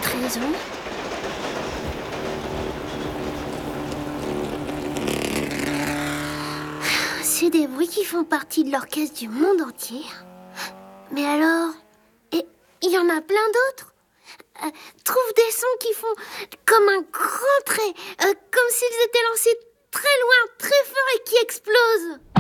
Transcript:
peut-être raison. C'est des bruits qui font partie de l'orchestre du monde entier. Mais alors, et il y en a plein d'autres. Trouve des sons qui font comme un grand trait, comme s'ils étaient lancés très loin, très fort et qui explosent.